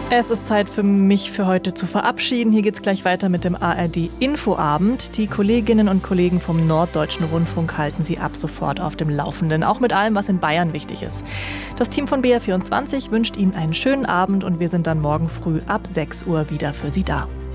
Es ist Zeit für mich für heute zu verabschieden. Hier geht's gleich weiter mit dem ARD-Infoabend. Die Kolleginnen und Kollegen vom Norddeutschen Rundfunk halten Sie ab sofort auf dem Laufenden, auch mit allem, was in Bayern wichtig ist. Das Team von BR24 wünscht Ihnen einen schönen Abend und wir sind dann morgen früh ab 6 Uhr wieder für Sie da.